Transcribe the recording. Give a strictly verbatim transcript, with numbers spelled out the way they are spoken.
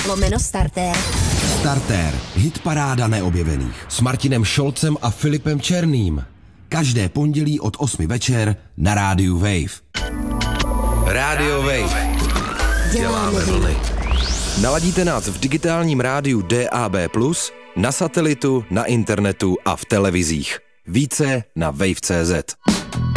lomeno startér. Startér, hitparáda neobjevených s Martinem Šolcem a Filipem Černým. Každé pondělí od osmi večer na rádiu Wave. Rádio Wave. Děláme vlny. Naladíte nás v digitálním rádiu D A B plus, na satelitu, na internetu a v televizích. Více na wave tečka cé zet.